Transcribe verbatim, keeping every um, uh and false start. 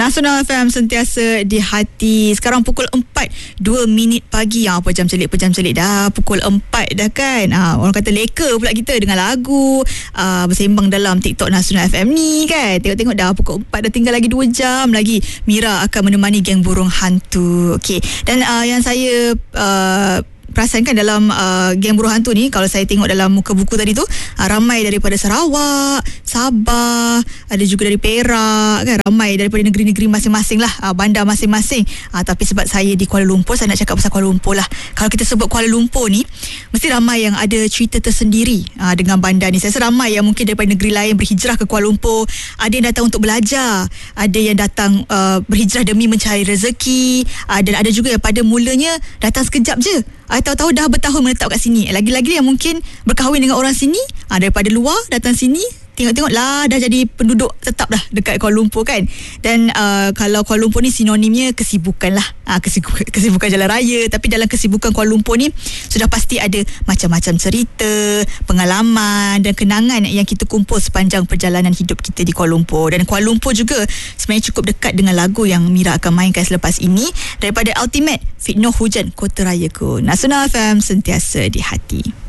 Nasional F M sentiasa di hati. Sekarang pukul empat dua minit pagi. Ah, apa jam celik, apa jam celik dah. Pukul empat dah kan. Ah, orang kata leka pula kita dengan lagu ah, bersembang dalam TikTok Nasional F M ni kan. Tengok-tengok dah pukul empat, dah tinggal lagi dua jam lagi. Mira akan menemani geng burung hantu. Okey. Dan ah, yang saya uh, perasan kan dalam uh, geng buruh hantu ni, kalau saya tengok dalam muka buku tadi tu, uh, ramai daripada Sarawak, Sabah, ada juga dari Perak kan, ramai daripada negeri-negeri masing-masing lah, uh, bandar masing-masing. Uh, tapi sebab saya di Kuala Lumpur, saya nak cakap pasal Kuala Lumpur lah. Kalau kita sebut Kuala Lumpur ni, mesti ramai yang ada cerita tersendiri uh, dengan bandar ni. Saya rasa ramai yang mungkin daripada negeri lain berhijrah ke Kuala Lumpur. Ada yang datang untuk belajar, ada yang datang uh, berhijrah demi mencari rezeki, uh, dan ada juga yang pada mulanya datang sekejap je, uh, tahu-tahu dah bertahun menetap kat sini. Lagi-lagi yang mungkin berkahwin dengan orang sini, ha, daripada luar datang sini, tengok-tengok lah dah jadi penduduk tetap dah dekat Kuala Lumpur kan. Dan uh, kalau Kuala Lumpur ni sinonimnya kesibukan lah, ha, kesibukan, kesibukan jalan raya. Tapi dalam kesibukan Kuala Lumpur ni sudah pasti ada macam-macam cerita, pengalaman dan kenangan yang kita kumpul sepanjang perjalanan hidup kita di Kuala Lumpur. Dan Kuala Lumpur juga sebenarnya cukup dekat dengan lagu yang Mira akan mainkan selepas ini, daripada Ultimate, Fitnoh Hujan Kota Rayaku. Nasional F M sentiasa di hati.